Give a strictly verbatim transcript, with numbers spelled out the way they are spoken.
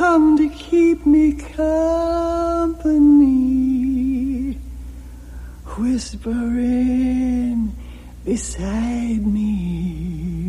come to keep me company, whispering beside me.